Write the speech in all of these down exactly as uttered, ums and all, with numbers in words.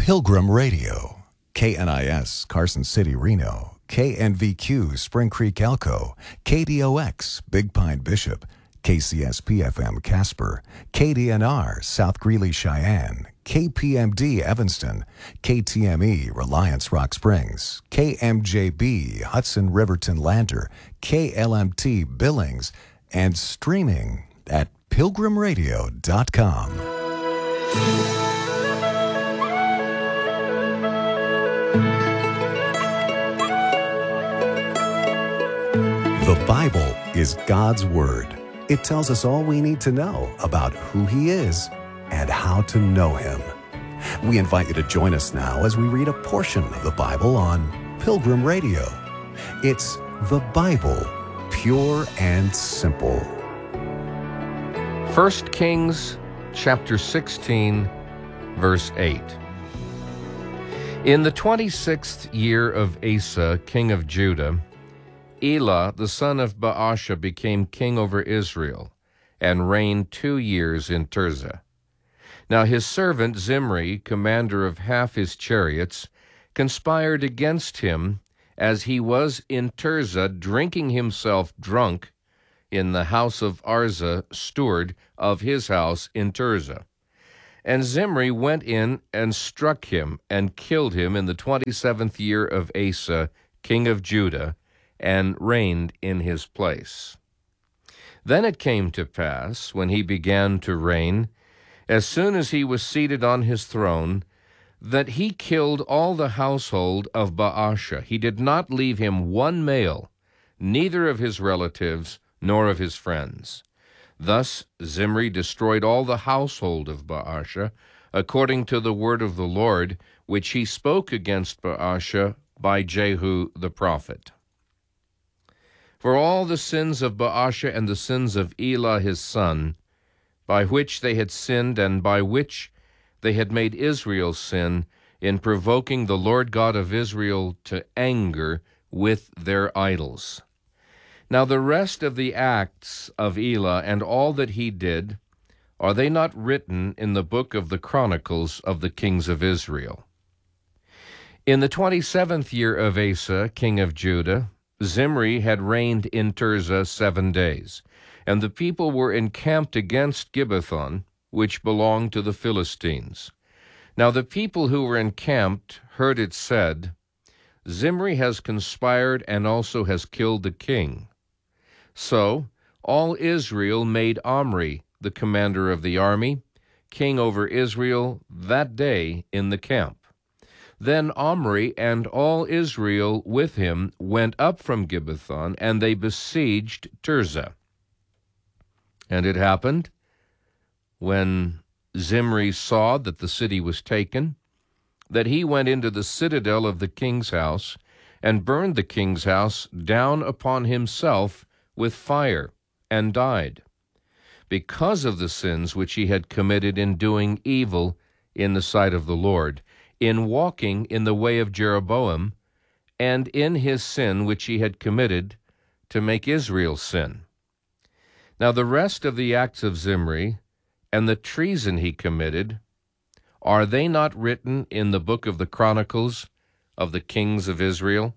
Pilgrim Radio, K N I S, Carson City, Reno, K N V Q, Spring Creek, Elko, K D O X, Big Pine, Bishop, K C S P F M, Casper, K D N R, South Greeley, Cheyenne, K P M D, Evanston, K T M E, Reliance, Rock Springs, K M J B, Hudson, Riverton, Lander, K L M T, Billings, and streaming at pilgrim radio dot com. The Bible is God's Word. It tells us all we need to know about who He is and how to know Him. We invite you to join us now as we read a portion of the Bible on Pilgrim Radio. It's the Bible, pure and simple. First Kings chapter sixteen, verse eight. In the twenty-sixth year of Asa, king of Judah, Elah, the son of Baasha, became king over Israel, and reigned two years in Tirzah. Now his servant Zimri, commander of half his chariots, conspired against him as he was in Tirzah, drinking himself drunk in the house of Arza, steward of his house in Tirzah. And Zimri went in and struck him, and killed him in the twenty-seventh year of Asa, king of Judah, and reigned in his place. Then it came to pass, when he began to reign, as soon as he was seated on his throne, that he killed all the household of Baasha. He did not leave him one male, neither of his relatives nor of his friends. Thus Zimri destroyed all the household of Baasha, according to the word of the Lord, which he spoke against Baasha by Jehu the prophet. For all the sins of Baasha and the sins of Elah his son, by which they had sinned, and by which they had made Israel sin, in provoking the Lord God of Israel to anger with their idols. Now the rest of the acts of Elah, and all that he did, are they not written in the book of the Chronicles of the kings of Israel? In the twenty-seventh year of Asa, king of Judah, Zimri had reigned in Tirzah seven days, and the people were encamped against Gibbethon, which belonged to the Philistines. Now the people who were encamped heard it said, Zimri has conspired and also has killed the king. So all Israel made Omri, the commander of the army, king over Israel that day in the camp. Then Omri and all Israel with him went up from Gibbethon, and they besieged Tirzah. And it happened, when Zimri saw that the city was taken, that he went into the citadel of the king's house, and burned the king's house down upon himself with fire, and died, because of the sins which he had committed in doing evil in the sight of the Lord, in walking in the way of Jeroboam, and in his sin which he had committed to make Israel sin. Now the rest of the acts of Zimri, and the treason he committed, are they not written in the book of the Chronicles of the kings of Israel?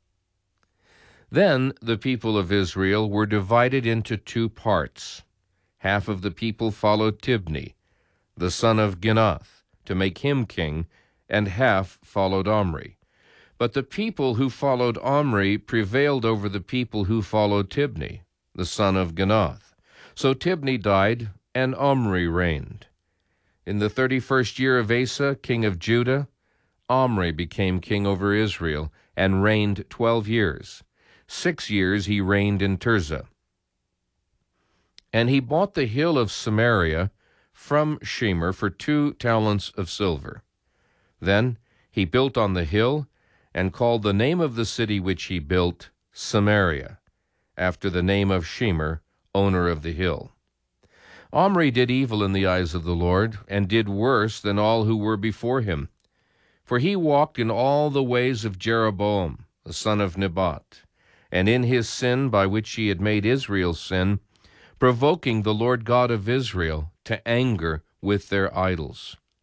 Then the people of Israel were divided into two parts. Half of the people followed Tibni, the son of Ginath, to make him king, and half followed Omri. But the people who followed Omri prevailed over the people who followed Tibni, the son of Ginath. So Tibni died, and Omri reigned. In the thirty-first year of Asa, king of Judah, Omri became king over Israel, and reigned twelve years. Six years he reigned in Tirzah. And he bought the hill of Samaria from Shemer for two talents of silver. Then he built on the hill, and called the name of the city which he built Samaria, after the name of Shemer, owner of the hill. Omri did evil in the eyes of the Lord, and did worse than all who were before him. For he walked in all the ways of Jeroboam, the son of Nebat, and in his sin by which he had made Israel sin, provoking the Lord God of Israel to anger with their idols.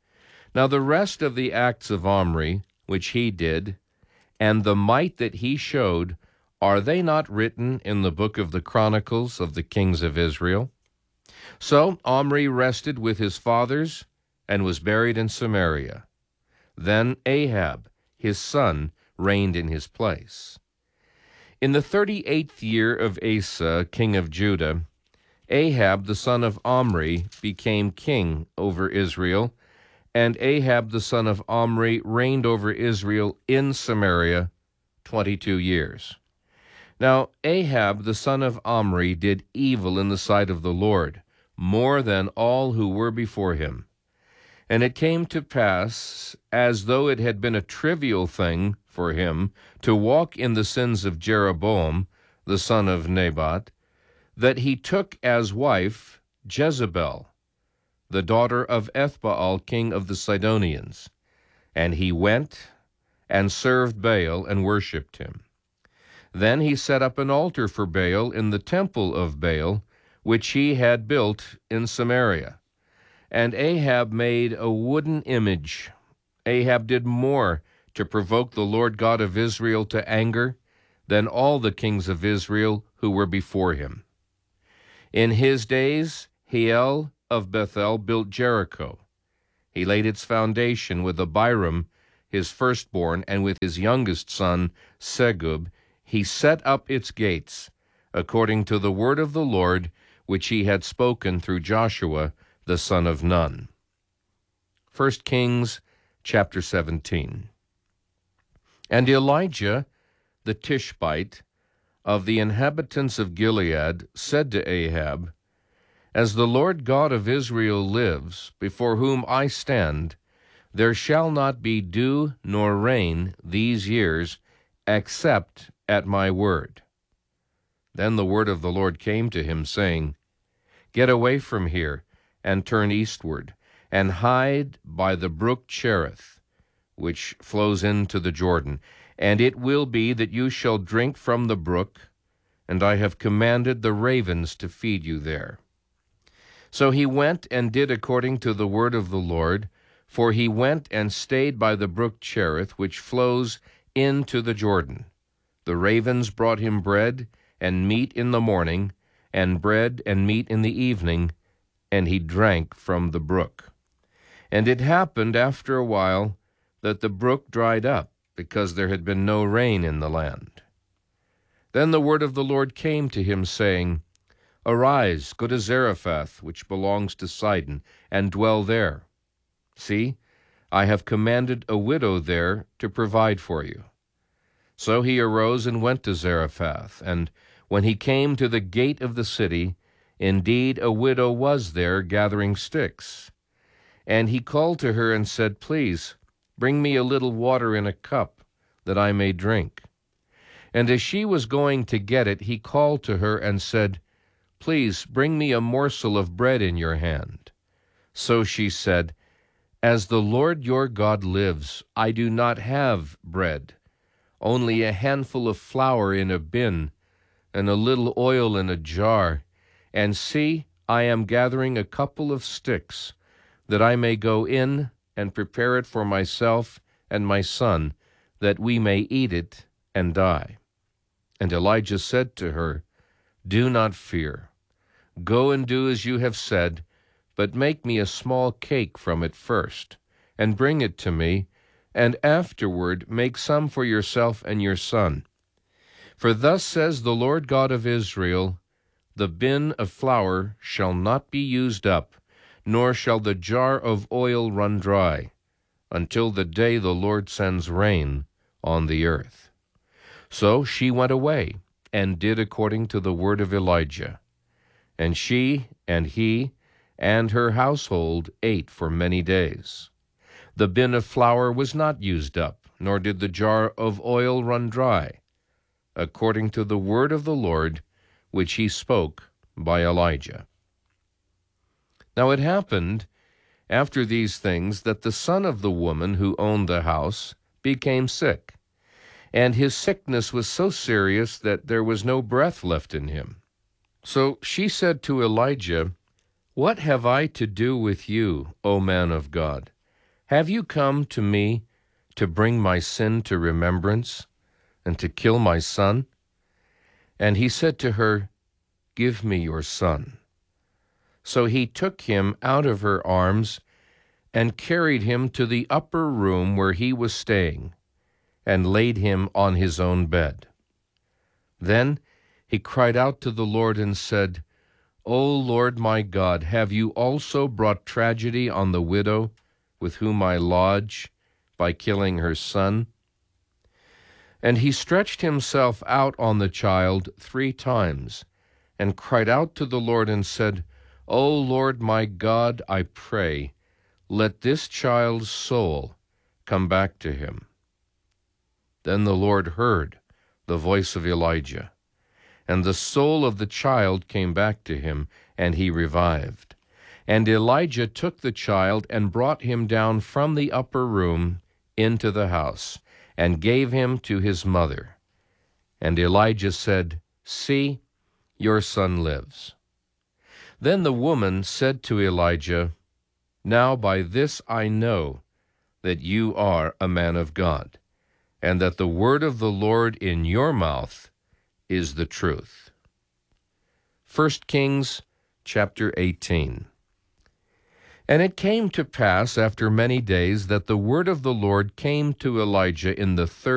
Now the rest of the acts of Omri, which he did, and the might that he showed, are they not written in the book of the Chronicles of the kings of Israel? So Omri rested with his fathers and was buried in Samaria. Then Ahab, his son, reigned in his place. In the thirty-eighth year of Asa, king of Judah, Ahab the son of Omri became king over Israel, and Ahab the son of Omri reigned over Israel in Samaria twenty-two years. Now Ahab the son of Omri did evil in the sight of the Lord, more than all who were before him. And it came to pass, as though it had been a trivial thing for him to walk in the sins of Jeroboam, the son of Nebat, that he took as wife Jezebel, the daughter of Ethbaal, king of the Sidonians. And he went and served Baal and worshipped him. Then he set up an altar for Baal in the temple of Baal, which he had built in Samaria. And Ahab made a wooden image. Ahab did more to provoke the Lord God of Israel to anger than all the kings of Israel who were before him. In his days, Hiel of Bethel built Jericho. He laid its foundation with Abiram, his firstborn, and with his youngest son, Segub. He set up its gates, according to the word of the Lord, which he had spoken through Joshua, the son of Nun. First Kings chapter seventeen. And Elijah the Tishbite of the inhabitants of Gilead said to Ahab, As the Lord God of Israel lives, before whom I stand, there shall not be dew nor rain these years, except at my word. Then the word of the Lord came to him, saying, Get away from here, and turn eastward, and hide by the brook Cherith, which flows into the Jordan. And it will be that you shall drink from the brook, and I have commanded the ravens to feed you there. So he went and did according to the word of the Lord, for he went and stayed by the brook Cherith, which flows into the Jordan. The ravens brought him bread and meat in the morning, and bread and meat in the evening, and he drank from the brook. And it happened after a while that the brook dried up, because there had been no rain in the land. Then the word of the Lord came to him, saying, Arise, go to Zarephath, which belongs to Sidon, and dwell there. See, I have commanded a widow there to provide for you. So he arose and went to Zarephath, and when he came to the gate of the city, indeed a widow was there gathering sticks. And he called to her and said, Please, bring me a little water in a cup, that I may drink. And as she was going to get it, he called to her and said, Please, bring me a morsel of bread in your hand. So she said, As the Lord your God lives, I do not have bread, only a handful of flour in a bin, and a little oil in a jar. And see, I am gathering a couple of sticks, that I may go in and prepare it for myself and my son, that we may eat it and die. And Elijah said to her, Do not fear. Go and do as you have said, but make me a small cake from it first, and bring it to me, and afterward make some for yourself and your son. For thus says the Lord God of Israel, The bin of flour shall not be used up, nor shall the jar of oil run dry, until the day the Lord sends rain on the earth. So she went away, and did according to the word of Elijah. And she and he and her household ate for many days. The bin of flour was not used up, nor did the jar of oil run dry, according to the word of the Lord, which he spoke by Elijah. Now it happened, after these things, that the son of the woman who owned the house became sick, and his sickness was so serious that there was no breath left in him. So she said to Elijah, What have I to do with you, O man of God? Have you come to me to bring my sin to remembrance and to kill my son?" And he said to her, "Give me your son." So he took him out of her arms and carried him to the upper room where he was staying, and laid him on his own bed. Then he cried out to the Lord and said, "O Lord my God, have you also brought tragedy on the widow with whom I lodge by killing her son?" And he stretched himself out on the child three times, and cried out to the Lord and said, "O Lord my God, I pray, let this child's soul come back to him." Then the Lord heard the voice of Elijah, and the soul of the child came back to him, and he revived. And Elijah took the child and brought him down from the upper room into the house, and gave him to his mother. And Elijah said, "See, your son lives." Then the woman said to Elijah, "Now by this I know that you are a man of God, and that the word of the Lord in your mouth is the truth." First Kings chapter eighteen. And it came to pass after many days that the word of the Lord came to Elijah in the third